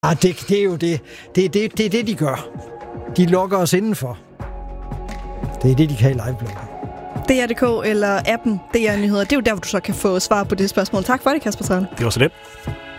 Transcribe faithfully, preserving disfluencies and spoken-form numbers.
Ah, det, det er jo det. Det er det, det, er det, de gør. De lukker os indenfor. Det er det, de kan i livebloggen. D R punktum d k eller appen D R Nyheder. Det er jo der, hvor du så kan få svar på det spørgsmål. Tak for det, Kasper Tran. Det var så lidt.